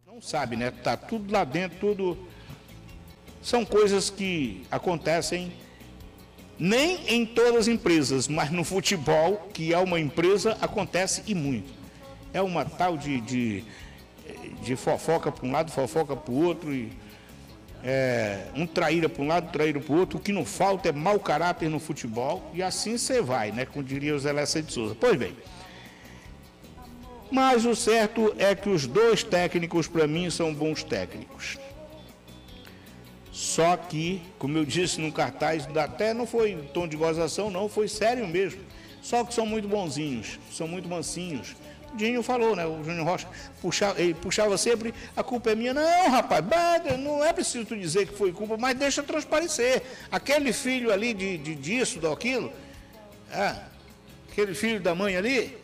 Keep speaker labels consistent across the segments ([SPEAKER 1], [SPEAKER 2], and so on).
[SPEAKER 1] Não sabe, né? Tá tudo lá dentro, tudo... São coisas que acontecem nem em todas as empresas, mas no futebol, que é uma empresa, acontece e muito. É uma tal de fofoca para um lado, fofoca para o outro, e um traíra para um lado, traíra para o outro. O que não falta é mau caráter no futebol, e assim você vai, né? Como diria o Zé Lessa de Souza. Pois bem, mas o certo é que os dois técnicos, para mim, são bons técnicos. Só que, como eu disse no cartaz, até não foi em tom de gozação, não, foi sério mesmo. Só que são muito bonzinhos, são muito mansinhos. O Dinho falou, né? O Júnior Rocha ele puxava sempre, a culpa é minha. Não, rapaz, não é preciso tu dizer que foi culpa, mas deixa transparecer. Aquele filho ali disso, daquilo, aquele filho da mãe ali,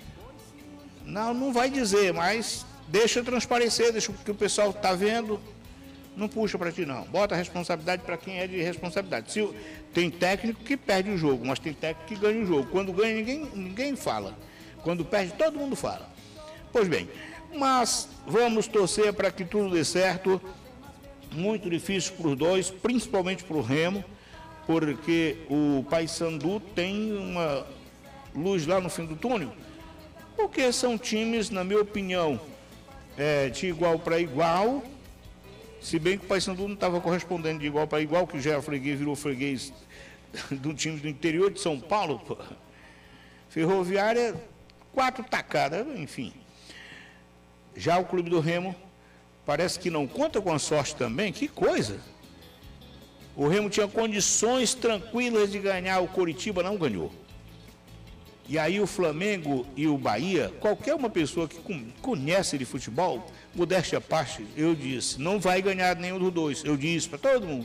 [SPEAKER 1] não vai dizer, mas deixa transparecer, deixa que o pessoal está vendo. Não puxa para ti, não. Bota a responsabilidade para quem é de responsabilidade. Tem técnico que perde o jogo, mas tem técnico que ganha o jogo. Quando ganha, ninguém fala. Quando perde, todo mundo fala. Pois bem, mas vamos torcer para que tudo dê certo. Muito difícil para os dois, principalmente para o Remo, porque o Paysandu tem uma luz lá no fim do túnel, porque são times, na minha opinião, de igual para igual. Se bem que o Paysandu não estava correspondendo de igual para igual, que já era freguês, virou freguês de um time do interior de São Paulo. Pô. Ferroviária, 4 tacadas, enfim. Já o Clube do Remo parece que não conta com a sorte também, que coisa. O Remo tinha condições tranquilas de ganhar, o Coritiba não ganhou. E aí o Flamengo e o Bahia, qualquer uma pessoa que conhece de futebol, modéstia à parte, eu disse, não vai ganhar nenhum dos dois. Eu disse para todo mundo.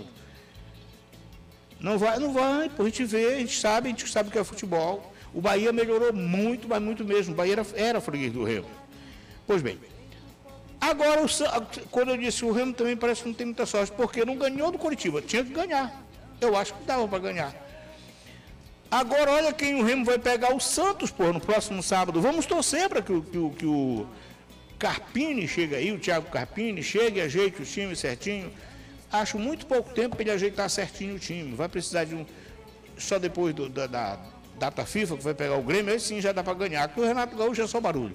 [SPEAKER 1] Não vai, por a gente vê, a gente sabe que é futebol. O Bahia melhorou muito, mas muito mesmo. O Bahia era freguês do Remo. Pois bem, agora, quando eu disse o Remo também parece que não tem muita sorte, porque não ganhou do Coritiba, tinha que ganhar. Eu acho que dava para ganhar. Agora, olha quem o Remo vai pegar, o Santos, no próximo sábado. Vamos torcer para que o Carpini chegue aí, o Thiago Carpini, chegue e ajeite o time certinho. Acho muito pouco tempo para ele ajeitar certinho o time. Vai precisar de só depois da data FIFA, que vai pegar o Grêmio, aí sim já dá para ganhar. Porque o Renato Gaúcho é só barulho.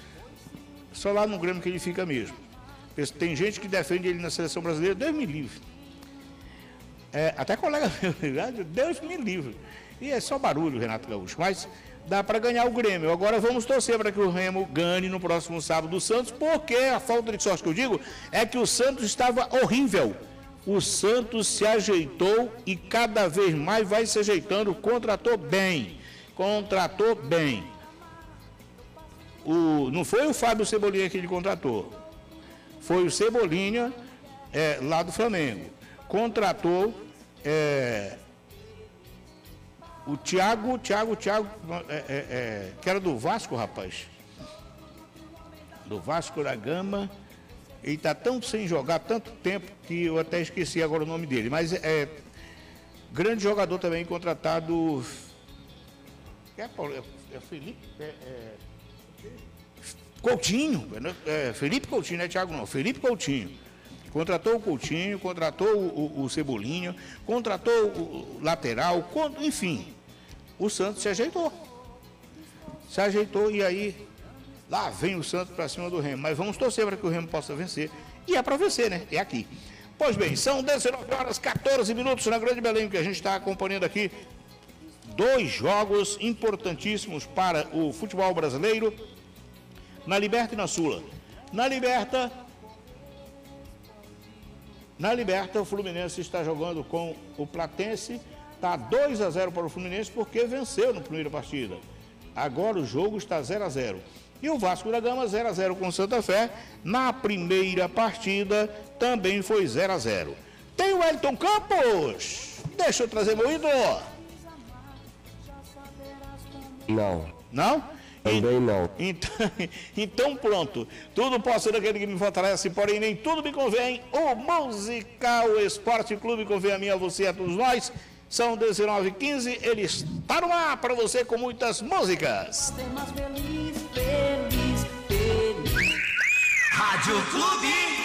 [SPEAKER 1] Só lá no Grêmio que ele fica mesmo. Tem gente que defende ele na seleção brasileira, Deus me livre. Até colega meu, Deus me livre. E é só barulho, Renato Gaúcho. Mas dá para ganhar o Grêmio. Agora vamos torcer para que o Remo ganhe no próximo sábado do Santos, porque a falta de sorte que eu digo é que o Santos estava horrível. O Santos se ajeitou e cada vez mais vai se ajeitando. Contratou bem. Não foi o Fábio Cebolinha que ele contratou. Foi o Cebolinha, lá do Flamengo. Contratou o Thiago, que era do Vasco, rapaz. Do Vasco da Gama. Ele está tão sem jogar, tanto tempo, que eu até esqueci agora o nome dele. Mas grande jogador também contratado. Felipe? Coutinho. Felipe Coutinho, não é Thiago não. Felipe Coutinho. Contratou o Coutinho, contratou o Cebolinha, contratou o lateral, enfim. O Santos se ajeitou. E aí, lá vem o Santos para cima do Remo. Mas vamos torcer para que o Remo possa vencer. E é para vencer, né? É aqui. Pois bem, são 19h14 na Grande Belém, que a gente está acompanhando aqui. 2 jogos importantíssimos para o futebol brasileiro. Na Liberta e na Sula. Na Liberta, o Fluminense está jogando com o Platense. Está 2-0 para o Fluminense porque venceu na primeira partida. Agora o jogo está 0-0. E o Vasco da Gama 0-0 com o Santa Fé. Na primeira partida também foi 0-0. Tem o Elton Campos. Deixa eu trazer meu ídolo. Não?
[SPEAKER 2] Também não.
[SPEAKER 1] Então pronto. Tudo posso ser aquele que me fortalece, porém nem tudo me convém. O Musical Esporte Clube convém a mim, a você, a todos nós. São 19h15, ele está no ar para você com muitas músicas.
[SPEAKER 3] Rádio Clube.